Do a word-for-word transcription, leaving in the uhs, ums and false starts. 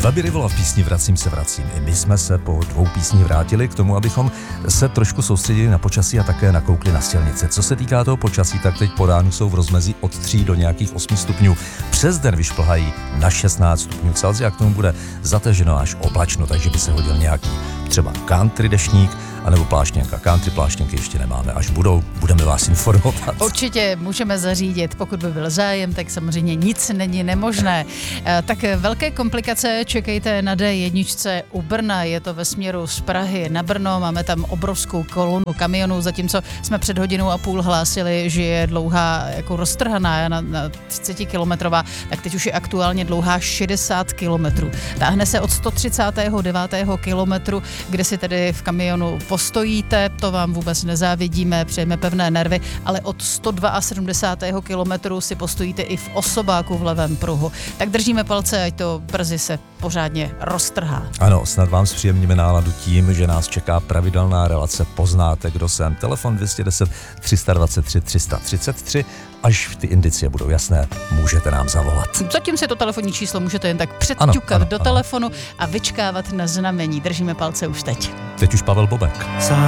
Babi Rivola v písni Vracím se, vracím. I my jsme se po dvou písních vrátili k tomu, abychom se trošku soustředili na počasí a také nakoukli na silnice. Co se týká toho počasí, tak teď po ránu jsou v rozmezí od tří do nějakých osmi stupňů. Přes den vyšplhají na šestnáct stupňů Celsia, k tomu bude zateženo až oblačno, takže by se hodil nějaký třeba country deštník, anebo pláštěnka. Country pláštěnky ještě nemáme, až budou, budeme vás informovat. Určitě můžeme zařídit, pokud by byl zájem, tak samozřejmě nic není nemožné. Tak velké komplikace čekejte na D jedna u Brna, je to ve směru z Prahy na Brno, máme tam obrovskou kolonu kamionů, zatímco jsme před hodinou a půl hlásili, že je dlouhá jako roztrhaná na, na třicet kilometrová, tak teď už je aktuálně dlouhá šedesát kilometrů. Táhne se od sto třicátého devátého kilometru, kde si tedy v kamionu postojíte, to vám vůbec nezávidíme, přejeme pevné nervy, ale od sto sedmdesátého druhého kilometru si postojíte i v osobáku v levém pruhu. Tak držíme palce, ať to brzy se pořádně roztrhá. Ano, snad vám zpříjemníme náladu tím, že nás čeká pravidelná relace Poznáte, kdo jsem. Telefon dvě stě deset tři sta dvacet tři tři sta třicet tři. Až ty indicie budou jasné, můžete nám zavolat. Zatím si to telefonní číslo můžete jen tak předťukat ano, ano, do ano. telefonu a vyčkávat na znamení. Držíme palce už teď. Teď už Pavel Bobek.